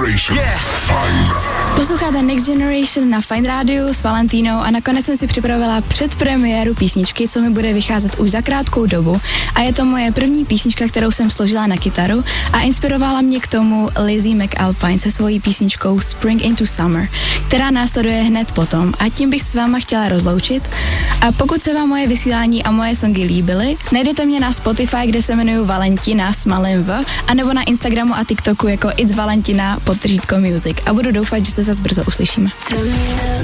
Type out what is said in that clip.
Generation. Fajn. Posloucháte Next Generation na Fajn rádiu s Valentínou a nakonec jsem si připravila předpremiéru písničky, co mi bude vycházet už za krátkou dobu a je to moje první písnička, kterou jsem složila na kytaru a inspirovala mě k tomu Lizzie McAlpine se svojí písničkou Spring into Summer, která následuje hned potom a tím bych s váma chtěla rozloučit. A pokud se vám moje vysílání a moje songy líbily, najdete mě na Spotify, kde se jmenuji Valentina s malým V, anebo na Instagramu a TikToku jako It's Valentina _music a budu doufat, že se zase brzo uslyšíme.